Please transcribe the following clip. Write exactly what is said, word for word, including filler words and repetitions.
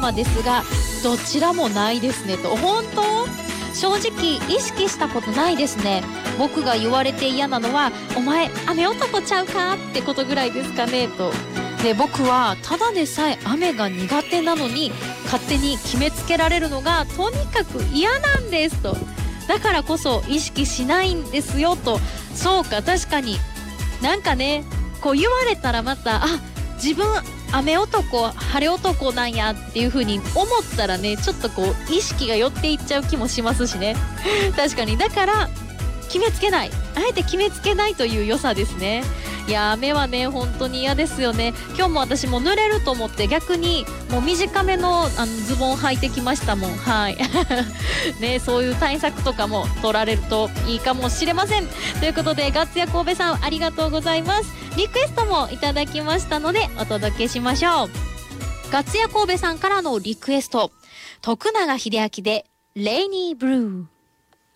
マですが、どちらもないですねと。本当？正直意識したことないですね。僕が言われて嫌なのは、お前雨男ちゃうかってことぐらいですかねと。で、僕はただでさえ雨が苦手なのに勝手に決めつけられるのがとにかく嫌なんですと。だからこそ意識しないんですよと。そうか、確かになんかね、こう言われたらまた、あ、自分雨男晴れ男なんやっていう風に思ったらね、ちょっとこう意識が寄っていっちゃう気もしますしね。確かに、だから決めつけない、あえて決めつけないという良さですね。いや、雨はね本当に嫌ですよね。今日も私も濡れると思って逆にもう短めの、あのズボン履いてきましたもん。はいね、そういう対策とかも取られるといいかもしれません。ということで、ガッツヤ神戸さんありがとうございます。リクエストもいただきましたのでお届けしましょう。ガッツヤ神戸さんからのリクエスト、徳永英明でレイニーブルー。